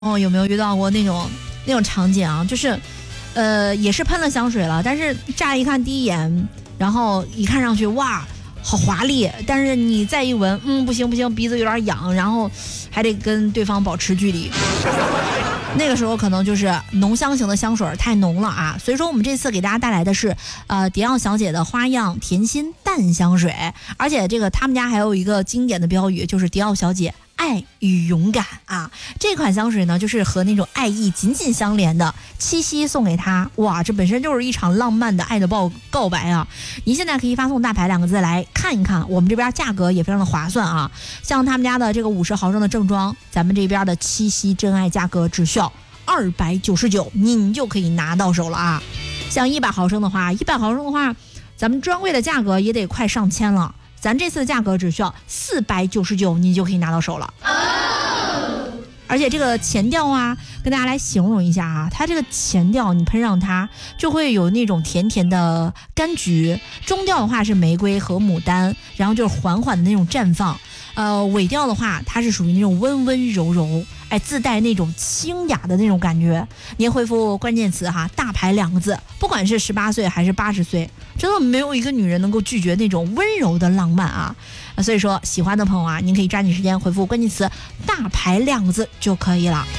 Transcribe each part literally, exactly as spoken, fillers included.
哦，有没有遇到过那种那种场景啊？就是，呃，也是喷了香水了，但是乍一看第一眼，然后一看上去哇，好华丽，但是你再一闻，嗯，不行不行，鼻子有点痒，然后还得跟对方保持距离。那个时候可能就是浓香型的香水太浓了啊，所以说我们这次给大家带来的是呃迪奥小姐的花样甜心淡香水，而且这个他们家还有一个经典的标语，就是迪奥小姐爱与勇敢啊。这款香水呢，就是和那种爱意紧紧相连的。七夕送给他，哇，这本身就是一场浪漫的爱的告告白啊！您现在可以发送大牌两个字来看一看，我们这边价格也非常的划算啊。像他们家的这个五十毫升的正装，咱们这边的七夕真爱价格只需要二百九十九，您就可以拿到手了啊。像一百毫升的话，一百毫升的话，咱们专柜的价格也得快上千了。咱这次的价格只需要四百九十九，你就可以拿到手了。而且这个前调啊，跟大家来形容一下啊，它这个前调你喷上它就会有那种甜甜的柑橘，中调的话是玫瑰和牡丹，然后就是缓缓的那种绽放。呃，尾调的话，它是属于那种温温柔柔，哎，自带那种清雅的那种感觉。您回复关键词哈，大牌两个字，不管是十八岁还是八十岁，真的没有一个女人能够拒绝那种温柔的浪漫啊。所以说，喜欢的朋友啊，您可以抓紧时间回复关键词大牌两个字就可以了。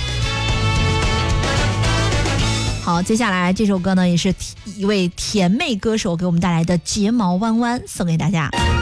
好，接下来这首歌呢，也是一位甜妹歌手给我们带来的睫毛弯弯，送给大家。